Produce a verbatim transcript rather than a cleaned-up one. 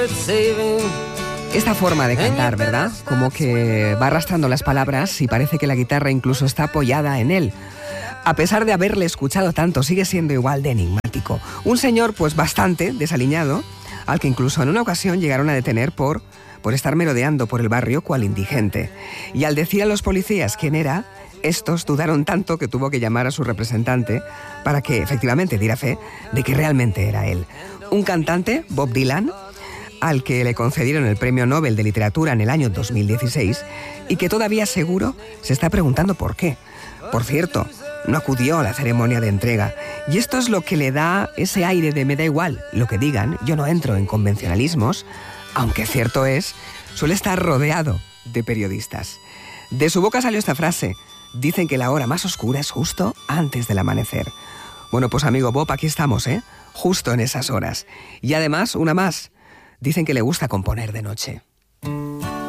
Esta forma de cantar, ¿verdad? Como que va arrastrando las palabras y parece que la guitarra incluso está apoyada en él. A pesar de haberle escuchado tanto, sigue siendo igual de enigmático. Un señor, pues bastante desaliñado, al que incluso en una ocasión llegaron a detener por, por estar merodeando por el barrio cual indigente. Y al decir a los policías quién era, estos dudaron tanto que tuvo que llamar a su representante para que efectivamente diera fe de que realmente era él. Un cantante, Bob Dylan, al que le concedieron el Premio Nobel de Literatura en el año dos mil dieciséis y que todavía seguro se está preguntando por qué. Por cierto, no acudió a la ceremonia de entrega y esto es lo que le da ese aire de me da igual lo que digan, yo no entro en convencionalismos, aunque cierto es, suele estar rodeado de periodistas. De su boca salió esta frase: dicen que la hora más oscura es justo antes del amanecer. Bueno, pues amigo Bob, aquí estamos, ¿eh? Justo en esas horas. Y además, una más. Dicen que le gusta componer de noche.